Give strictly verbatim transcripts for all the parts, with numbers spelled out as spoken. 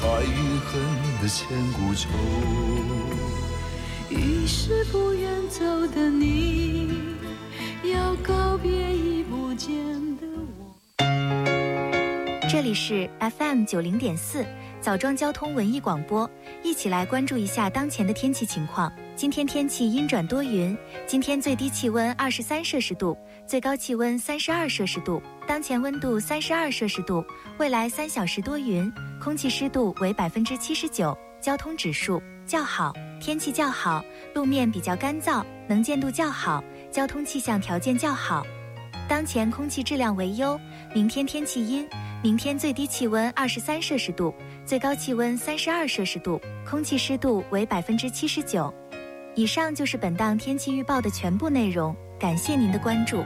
爱与恨的千古愁。 已是不愿走的你，要告别已不见的我。 这里是 F M 九零点四枣庄交通文艺广播，一起来关注一下当前的天气情况。今天天气阴转多云，今天最低气温二十三摄氏度，最高气温三十二摄氏度，当前温度三十二摄氏度。未来三小时多云，空气湿度为百分之七十九，交通指数较好，天气较好，路面比较干燥，能见度较好，交通气象条件较好。当前空气质量为优，明天天气阴，明天最低气温二十三摄氏度，最高气温三十二摄氏度，空气湿度为百分之七十九。以上就是本档天气预报的全部内容，感谢您的关注。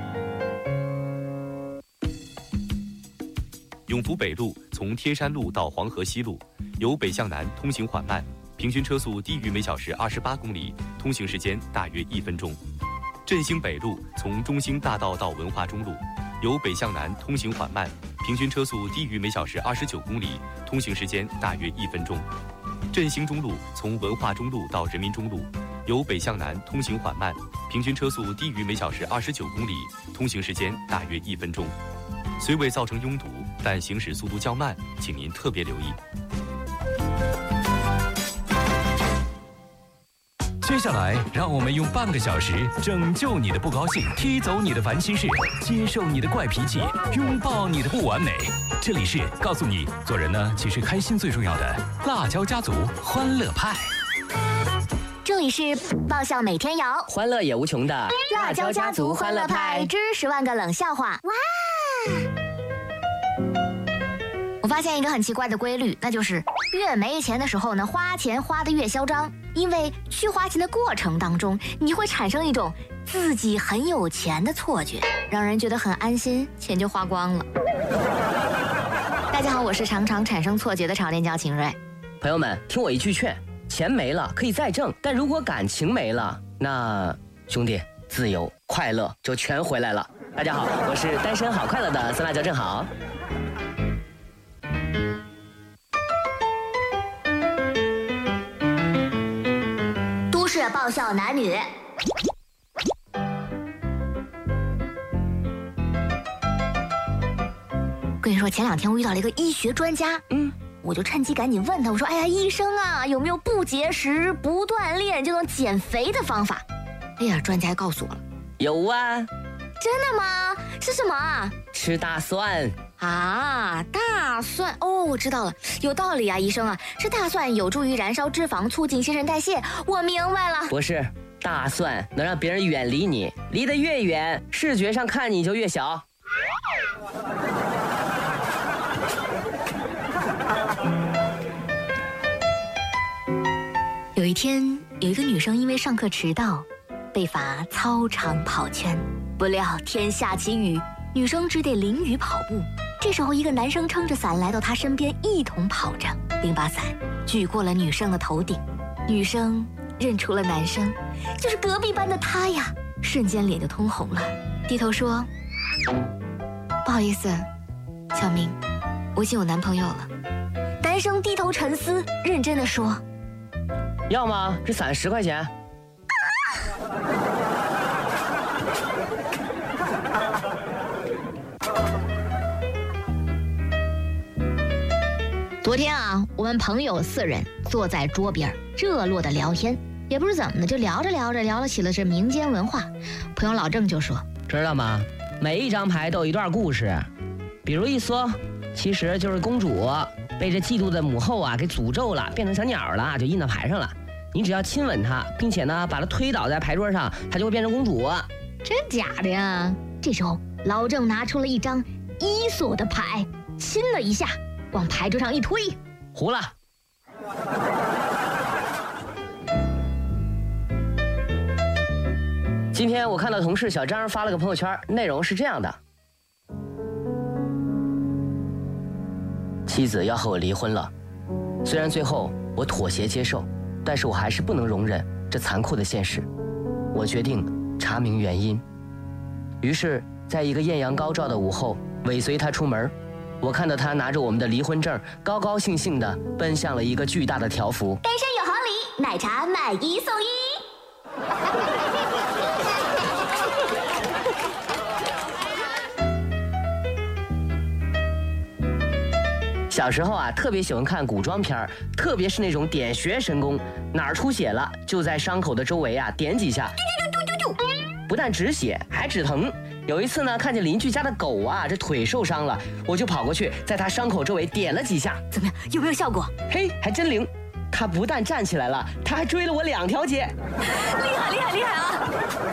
永福北路从天山路到黄河西路，由北向南通行缓慢，平均车速低于每小时二十八公里，通行时间大约一分钟。振兴北路从中兴大道到文化中路，由北向南通行缓慢，平均车速低于每小时二十九公里，通行时间大约一分钟。振兴中路从文化中路到人民中路，由北向南通行缓慢，平均车速低于每小时二十九公里，通行时间大约一分钟。虽未造成拥堵，但行驶速度较慢，请您特别留意。 接下来，让我们用半个小时拯救你的不高兴，踢走你的烦心事，接受你的怪脾气，拥抱你的不完美。这里是告诉你，做人呢，其实开心最重要的辣椒家族欢乐派。 这里是爆笑每天摇， 欢乐也无穷的辣椒家族欢乐派之十万个冷笑话。哇！我发现一个很奇怪的规律，那就是越没钱的时候呢，花钱花得越嚣张。因为去花钱的过程当中，你会产生一种自己很有钱的错觉，让人觉得很安心，钱就花光了。大家好，我是常常产生错觉的炒面椒秦瑞。 朋友们，听我一句劝，钱没了可以再挣，但如果感情没了，那兄弟，自由快乐就全回来了。大家好，我是单身好快乐的酸辣椒正好。 都市爆笑男女，跟你说，前两天我遇到了一个医学专家，嗯，我就趁机赶紧问他，我说：“哎呀，医生啊，有没有不节食、不锻炼就能减肥的方法？”哎呀，专家告诉我了， 有啊。 真的吗？是什么啊？ 吃大蒜啊，大蒜哦，我知道了，有道理啊，医生啊，吃大蒜有助于燃烧脂肪，促进新陈代谢，我明白了。 不是，大蒜能让别人远离你，离得越远，视觉上看你就越小。 有一天，有一个女生因为上课迟到，被罚操场跑圈。不料天下起雨，女生只得淋雨跑步。这时候，一个男生撑着伞来到她身边，一同跑着，并把伞举过了女生的头顶。女生认出了男生，就是隔壁班的他呀，瞬间脸就通红了，低头说：“不好意思，小明，我已经有男朋友了。”男生低头沉思，认真的说：“ 要吗？这伞十块钱。啊” 昨天啊，我们朋友四人坐在桌边，热络的聊天，也不知怎么的，就聊着聊着聊了起了这民间文化。朋友老郑就说：“ 知道吗？每一张牌都有一段故事，比如一说，其实就是公主被这嫉妒的母后啊给诅咒了，变成小鸟了，就印到牌上了。你只要亲吻她，并且呢把她推倒在牌桌上，她就会变成公主。” 真假的呀？这时候老郑拿出了一张伊索的牌，亲了一下，往牌桌上一推， 糊了。今天我看到同事小张发了个朋友圈，内容是这样的：妻子要和我离婚了，虽然最后我妥协接受，但是我还是不能容忍这残酷的现实。我决定查明原因，于是在一个艳阳高照的午后，尾随他出门， 我看到他拿着我们的离婚证，高高兴兴地奔向了一个巨大的条幅。 单身有好礼，奶茶买一送一。 小时候啊，特别喜欢看古装片儿，特别是那种点穴神功，哪儿出血了，就在伤口的周围啊点几下，不但止血，还止疼。有一次呢，看见邻居家的狗啊，这腿受伤了，我就跑过去，在它伤口周围点了几下， 怎么样？有没有效果？ 嘿，还真灵！它不但站起来了，它还追了我两条街。 厉害厉害厉害啊！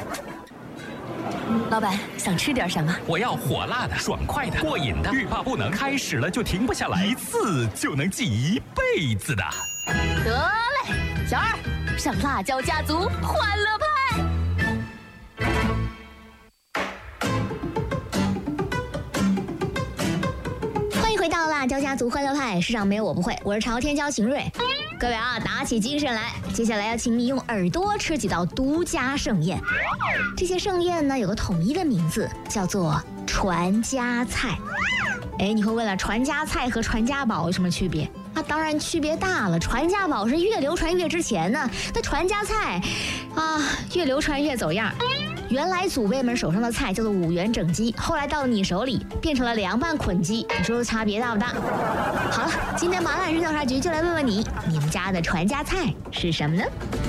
老板想吃点什么？ 我要火辣的、爽快的、过瘾的，欲罢不能，开始了就停不下来，一次就能记一辈子的。 得嘞，小二上辣椒家族欢乐派。欢迎回到辣椒家族欢乐派，世上没有我不会，我是朝天椒邢瑞。各位啊，打起精神来！接下来要请你用耳朵吃几道独家盛宴。这些盛宴呢，有个统一的名字，叫做传家菜。哎，你会问了，传家菜和传家宝有什么区别？那当然区别大了。传家宝是越流传越值钱呢，那传家菜，啊，越流传越走样。原来祖辈们手上的菜叫做五元整鸡，后来到了你手里变成了凉拌捆鸡，你说差别大不大？好了，今天麻辣人调查局就来问问你，你们家的传家菜是什么呢？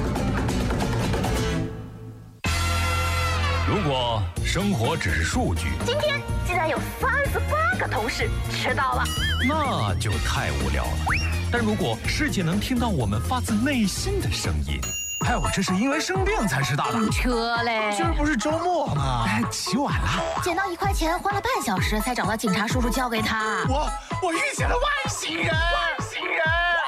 如果生活只是数据， 今天竟然有三十八个同事迟到了， 那就太无聊了。但如果世界能听到我们发自内心的声音， 哎，我这是因为生病才迟到的。 车嘞， 今儿不是周末吗？哎，起晚了。 捡到一块钱，花了半小时才找到警察叔叔交给他。 我我遇见了外星人，外星人。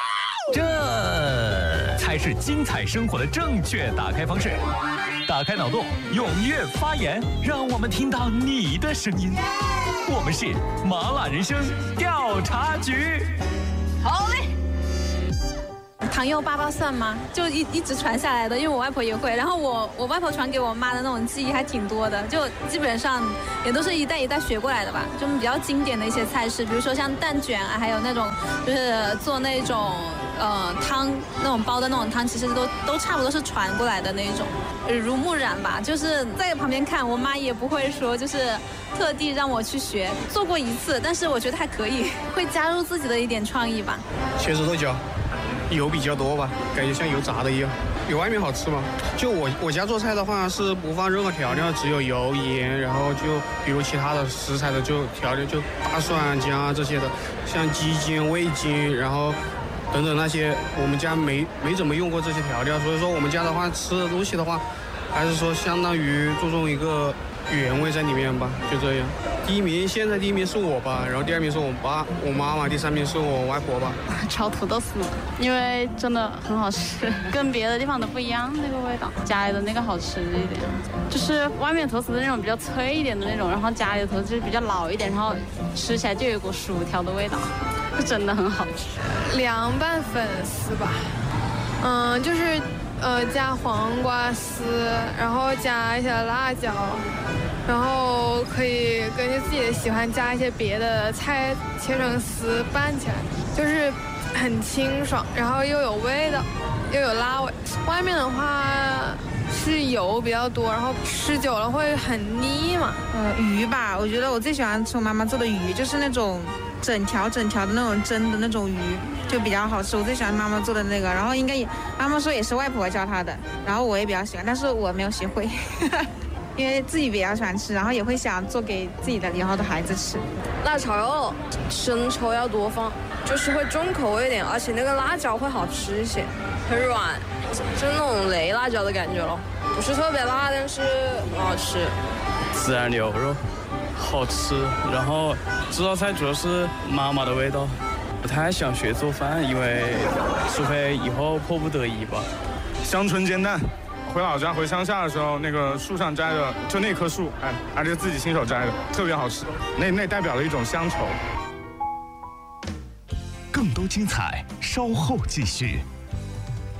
这才是精彩生活的正确打开方式。打开脑洞，踊跃发言，让我们听到你的声音。我们是麻辣人生调查局。 好嘞。 糖柚粑粑算吗？就一一直传下来的，因为我外婆也会，然后我我外婆传给我妈的那种记忆还挺多的，就基本上也都是一代一代学过来的吧。就比较经典的一些菜式，比如说像蛋卷啊，还有那种就是做那种呃汤那种包的那种汤，其实都都差不多是传过来的那种，耳濡目染吧。就是在旁边看，我妈也不会说就是特地让我去学，做过一次，但是我觉得还可以，会加入自己的一点创意吧。 茄子豆角。油比较多吧，感觉像油炸的一样，比外面好吃吗？就我我家做菜的话是不放任何调料，只有油盐，然后就比如其他的食材的就调料就大蒜姜啊这些的，像鸡精、味精，然后等等那些，我们家没没怎么用过这些调料，所以说我们家的话吃的东西的话，还是说相当于注重一个原味在里面吧，就这样。第一名现在第一名是我吧，然后第二名是我爸、我妈妈，第三名是我外婆吧。 炒土豆丝，因为真的很好吃，跟别的地方的不一样，那个味道，家里的那个好吃一点，就是外面投资的那种比较脆一点的那种，然后家里的投资比较老一点，然后吃起来就有股薯条的味道，是真的很好吃。 凉拌粉丝吧，嗯，就是呃加黄瓜丝，然后加一些辣椒。然后可以根据自己的喜欢加一些别的菜，切成丝拌起来，就是很清爽，然后又有味道，又有辣味。外面的话是油比较多，然后吃久了会很腻嘛。 呃，鱼吧，我觉得我最喜欢吃我妈妈做的鱼，就是那种整条整条的那种蒸的那种鱼，就比较好吃。我最喜欢妈妈做的那个，然后应该也妈妈说也是外婆教她的，然后我也比较喜欢，但是我没有学会。因为自己比较喜欢吃，然后也会想做给自己的以后的孩子吃。 辣炒肉，生抽要多放，就是会重口味一点，而且那个辣椒会好吃一些，很软，就那种雷辣椒的感觉咯，不是特别辣，但是很好吃。 孜然牛肉，好吃。然后这道菜主要是妈妈的味道，不太想学做饭，因为除非以后迫不得已吧。 香椿煎蛋。回老家回乡下的时候，那个树上摘的，就那棵树，哎，而且自己亲手摘的，特别好吃。那那代表了一种乡愁。 更多精彩，稍后继续。